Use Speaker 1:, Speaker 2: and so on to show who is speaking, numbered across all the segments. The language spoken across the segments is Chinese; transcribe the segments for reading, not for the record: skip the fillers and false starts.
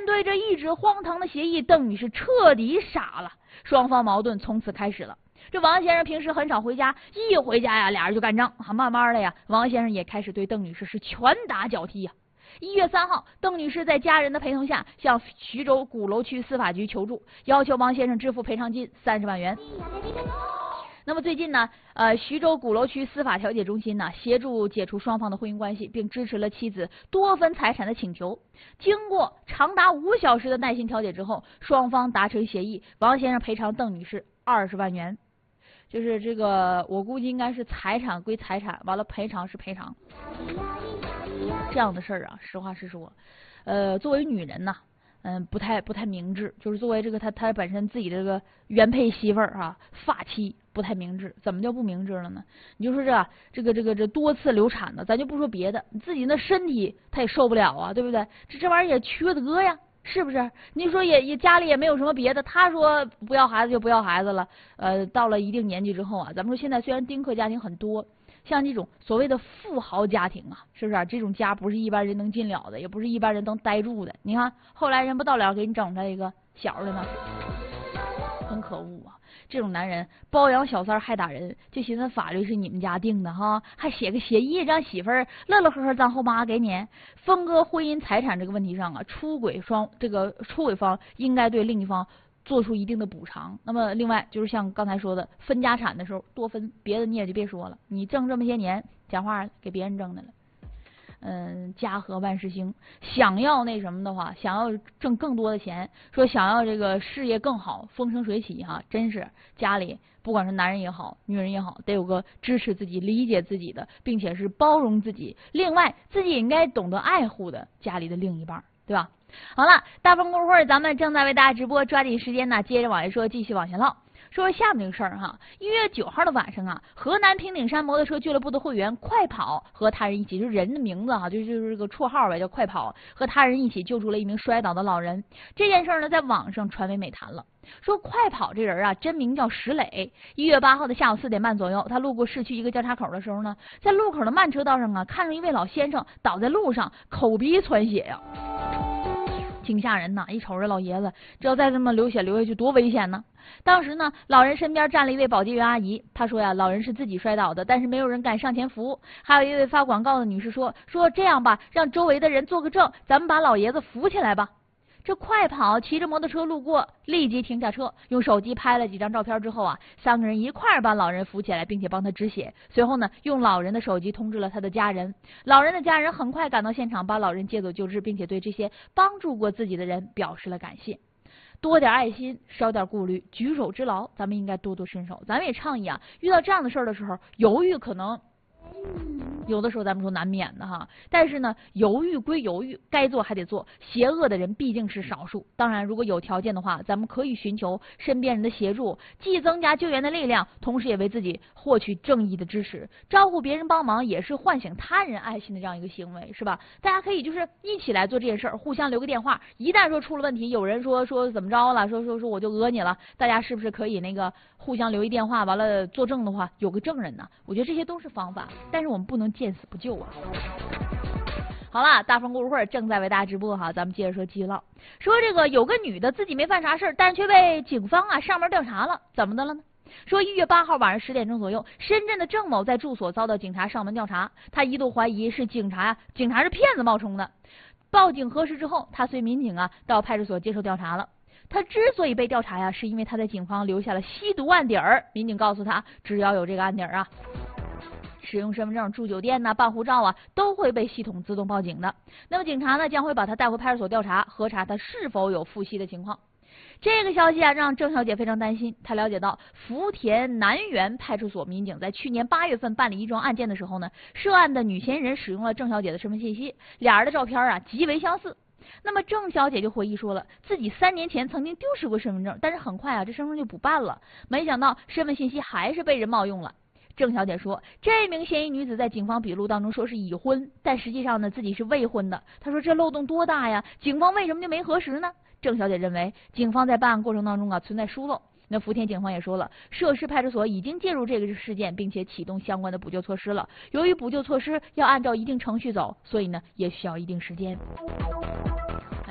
Speaker 1: 对这一纸荒唐的协议，邓女士彻底傻了，双方矛盾从此开始了。这王先生平时很少回家，一回家呀，俩人就干仗啊。慢慢的呀，王先生也开始对邓女士是拳打脚踢呀。1月3号，邓女士在家人的陪同下向徐州鼓楼区司法局求助，要求王先生支付赔偿金30万元。那么最近呢，徐州鼓楼区司法调解中心呢，协助解除双方的婚姻关系，并支持了妻子多分财产的请求。经过长达5小时的耐心调解之后，双方达成协议，王先生赔偿邓女士20万元。就是这个，我估计应该是财产归财产，完了赔偿是赔偿。这样的事儿啊，实话实说，作为女人呐，不太明智。就是作为这个她本身自己这个原配媳妇儿啊，发妻不太明智。怎么就不明智了呢？你就说这多次流产的，咱就不说别的，你自己那身体她也受不了啊，对不对？这玩意儿也缺德呀。是不是？你说也家里也没有什么别的，他说不要孩子就不要孩子了。到了一定年纪之后啊，咱们说现在虽然丁克家庭很多，像这种所谓的富豪家庭啊，是不是这种家不是一般人能进了的，也不是一般人能待住的。你看后来人不到了给你整出来一个小的呢，很可恶啊！这种男人包养小三还打人，就寻思法律是你们家定的哈，还写个协议让媳妇儿乐乐呵呵当后妈给你。分割婚姻财产这个问题上啊，出轨方应该对另一方做出一定的补偿。那么另外就是像刚才说的，分家产的时候多分，别的你也就别说了，你挣这么些年，讲话给别人挣的了。家和万事兴，想要那什么的话，想要挣更多的钱，说想要这个事业更好，风生水起哈，真是家里不管是男人也好，女人也好，得有个支持自己、理解自己的，并且是包容自己。另外，自己应该懂得爱护的家里的另一半，对吧？好了，大风过会咱们正在为大家直播，抓紧时间呢，接着往下说，继续往下唠。说下面这个事儿哈，1月9号的晚上啊，河南平顶山摩托车俱乐部的会员快跑和他人一起，就是人的名字哈，就是这个绰号呗，叫快跑，和他人一起救助了一名摔倒的老人。这件事呢，在网上传为美谈了。说快跑这人啊，真名叫石磊。1月8号的下午4点半左右，他路过市区一个交叉口的时候呢，在路口的慢车道上啊，看着一位老先生倒在路上，口鼻窜血呀。挺吓人呐！一瞅这老爷子，这要再这么流血流下去，多危险呢！当时呢，老人身边站了一位保洁员阿姨，她说呀，老人是自己摔倒的，但是没有人敢上前扶。还有一位发广告的女士说这样吧，让周围的人做个证，咱们把老爷子扶起来吧。这快跑骑着摩托车路过，立即停下车，用手机拍了几张照片之后啊，3个人一块儿把老人扶起来，并且帮他止血。随后呢，用老人的手机通知了他的家人。老人的家人很快赶到现场，把老人接走救治，并且对这些帮助过自己的人表示了感谢。多点爱心，少点顾虑，举手之劳，咱们应该多多伸手。咱们也倡议啊，遇到这样的事儿的时候，犹豫可能有的时候咱们说难免的哈，但是呢，犹豫归犹豫，该做还得做。邪恶的人毕竟是少数，当然如果有条件的话，咱们可以寻求身边人的协助，既增加救援的力量，同时也为自己获取正义的支持。招呼别人帮忙也是唤醒他人爱心的这样一个行为，是吧？大家可以就是一起来做这件事儿，互相留个电话，一旦说出了问题，有人说怎么着了，说我就讹你了，大家是不是可以那个互相留一电话，完了作证的话有个证人呢？我觉得这些都是方法，但是我们不能见死不救啊。好了，大风故事会正在为大家直播哈，咱们接着说继续唠。说这个有个女的自己没犯啥事儿，但是却被警方啊上门调查了，怎么的了呢？说1月8号晚上10点钟左右，深圳的郑某在住所遭到警察上门调查，他一度怀疑是警察是骗子冒充的。报警核实之后，他随民警啊到派出所接受调查了。他之所以被调查呀，是因为他在警方留下了吸毒案底儿。民警告诉他，只要有这个案底儿啊，使用身份证、住酒店办护照啊，都会被系统自动报警的。那么警察呢，将会把他带回派出所调查，核查他是否有复吸的情况。这个消息啊，让郑小姐非常担心。她了解到，福田南园派出所民警在去年8月份办理一桩案件的时候呢，涉案的女嫌疑人使用了郑小姐的身份信息，俩人的照片啊极为相似。那么郑小姐就回忆说了，自己3年前曾经丢失过身份证，但是很快啊，这身份证就补办了，没想到身份信息还是被人冒用了。郑小姐说，这名嫌疑女子在警方笔录当中说是已婚，但实际上呢自己是未婚的。她说这漏洞多大呀，警方为什么就没核实呢？郑小姐认为警方在办案过程当中啊存在疏漏。那福田警方也说了，涉事派出所已经介入这个事件，并且启动相关的补救措施了。由于补救措施要按照一定程序走，所以呢也需要一定时间。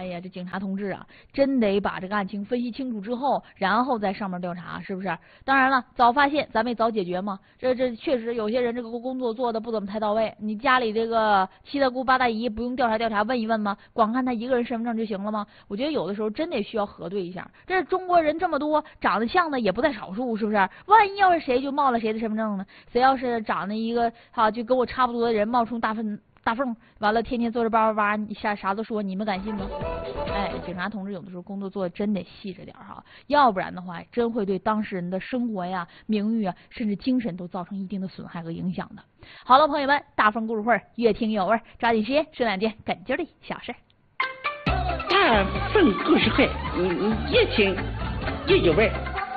Speaker 1: 哎呀，这警察同志啊，真得把这个案情分析清楚之后，然后在上面调查，是不是？当然了，早发现咱们也早解决嘛。这确实有些人这个工作做的不怎么太到位。你家里这个七大姑八大姨不用调查问一问吗？光看他一个人身份证就行了吗？我觉得有的时候真得需要核对一下。这中国人这么多，长得像的也不在少数，是不是？万一要是谁就冒了谁的身份证呢？谁要是长得一个就跟我差不多的人冒充大缝，完了天天坐着叭叭叭，你啥都说，你们敢信吗？哎，警察同志有的时候工作做的真得细着点哈，要不然的话，真会对当事人的生活呀、名誉啊，甚至精神都造成一定的损害和影响的。好了，朋友们，大风故事会越听越有味，抓紧时间说两件哏劲的小事。
Speaker 2: 大风故事会，你越听越有味。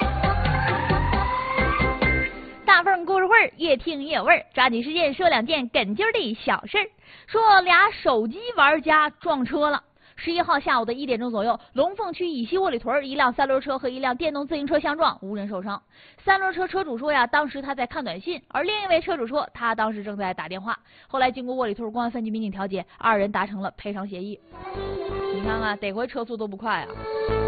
Speaker 1: 大凤故事会越听越有味，抓紧时间说两件哏劲的小事。说俩手机玩家撞车了。11号下午的1点钟左右，龙凤区以西窝里屯一辆三轮车和一辆电动自行车相撞，无人受伤。三轮车车主说呀，当时他在看短信，而另一位车主说他当时正在打电话。后来经过窝里屯公安分局民警调解，二人达成了赔偿协议。你看看，得回车速都不快啊！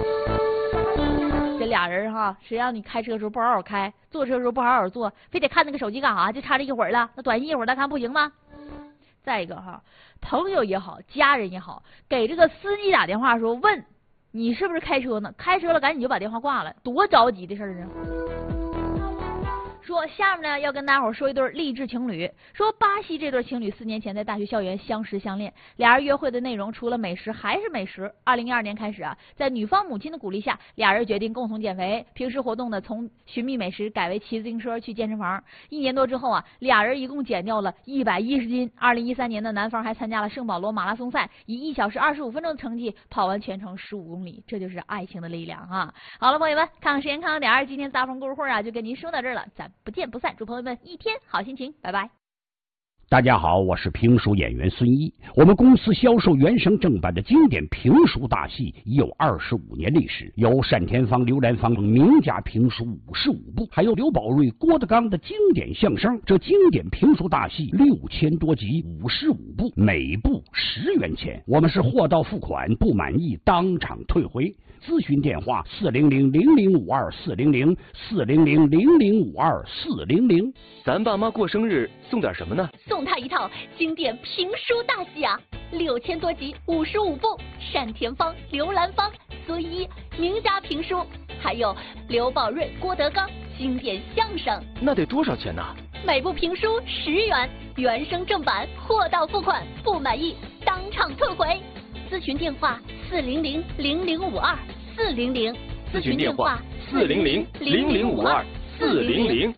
Speaker 1: 这俩人谁让你开车的时候不好好开，坐车的时候不好好坐，非得看那个手机干啥？就差这一会儿了，那短信一会儿再看不行吗？再一个朋友也好，家人也好，给这个司机打电话说问你是不是开车呢？开车了赶紧就把电话挂了，多着急的事儿啊！说下面呢要跟大伙说一对励志情侣。说巴西这对情侣4年前在大学校园相识相恋，俩人约会的内容除了美食还是美食。2012年开始在女方母亲的鼓励下，俩人决定共同减肥。平时活动呢从寻觅美食改为骑自行车去健身房。1年多之后俩人一共减掉了110斤。2013年的男方还参加了圣保罗马拉松赛，以1小时25分钟的成绩跑完全程15公里。这就是爱情的力量好了，朋友们，看看时间，看看点儿，今天大风故事会就跟您说到这儿了，咱不见不散，祝朋友们一天好心情，拜拜。
Speaker 3: 大家好，我是评书演员孙一。我们公司销售原声正版的经典评书大戏已有25年历史，有单田芳、刘兰芳等名家评书55部，还有刘宝瑞、郭德纲的经典相声。这经典评书大戏6000多集，55部，每部10元钱。我们是货到付款，不满意当场退回。咨询电话400-0052-400，400-0052-400。
Speaker 4: 咱爸妈过生日送点什么呢？
Speaker 5: 送他一套经典评书大戏6000多集，55部，单田芳、刘兰芳、孙一名家评书，还有刘宝瑞、郭德纲经典相声。
Speaker 4: 那得多少钱呢？
Speaker 5: 每部评书10元，原声正版，货到付款，不满意当场退回。咨询电话400-0052-400，
Speaker 4: 咨询电话400-0052-400。